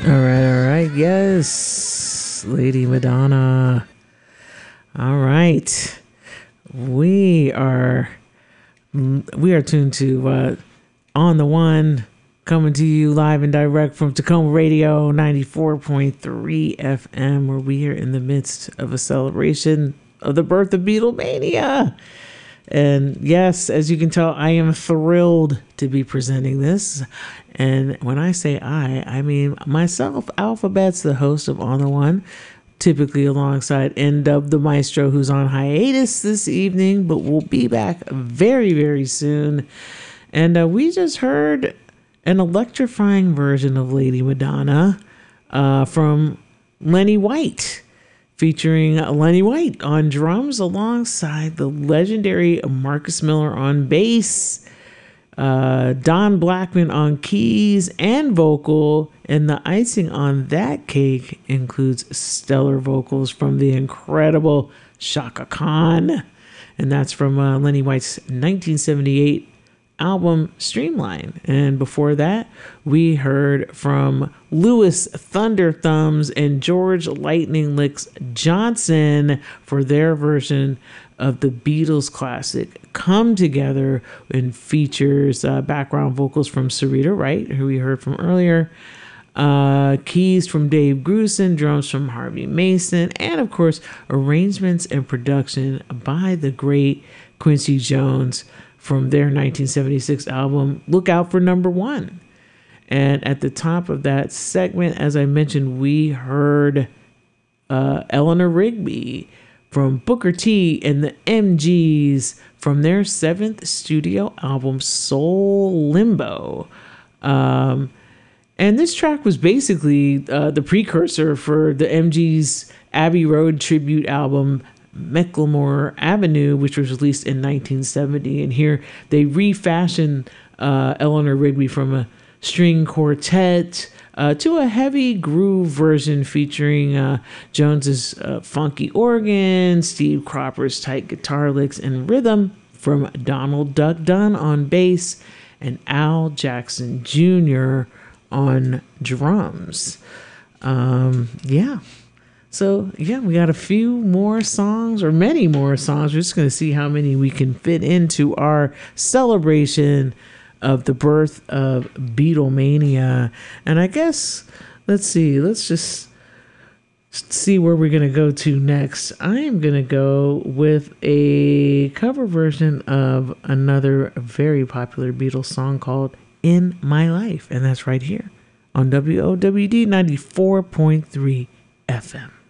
All right. Yes, Lady Madonna. All right. We are tuned to On the One, coming to you live and direct from Tacoma Radio 94.3 FM, where we are in the midst of a celebration of the birth of Beatlemania. And yes, as you can tell, I am thrilled to be presenting this. And when I say I mean myself. Alphabet's the host of On the One, typically alongside N-Dub the Maestro, who's on hiatus this evening, but will be back very, very soon. And we just heard an electrifying version of Lady Madonna from Lenny White, featuring Lenny White on drums alongside the legendary Marcus Miller on bass, Don Blackman on keys and vocal, and the icing on that cake includes stellar vocals from the incredible Chaka Khan, and that's from Lenny White's 1978 album Streamline. And before that, we heard from Louis Thunder Thumbs and George Lightning Licks Johnson for their version of the Beatles classic Come Together, and features background vocals from Sarita Wright, who we heard from earlier, keys from Dave Grusin, drums from Harvey Mason, and of course arrangements and production by the great Quincy Jones from their 1976 album Look Out for Number One. And at the top of that segment, as I mentioned, we heard Eleanor Rigby from Booker T and the MGs from their 7th studio album Soul Limbo. And this track was basically the precursor for the MGs' Abbey Road tribute album Macklemore Avenue, which was released in 1970. And here they refashioned Eleanor Rigby from a string quartet to a heavy groove version featuring Jones's funky organ, Steve Cropper's tight guitar licks and rhythm from Donald Duck Dunn on bass, and Al Jackson Jr. on drums. So, we got a few more songs, or many more songs. We're just going to see how many we can fit into our celebration of the birth of Beatlemania. And I guess, let's just see where we're going to go to next. I am going to go with a cover version of another very popular Beatles song called In My Life. And that's right here on WOWD 94.3 FM.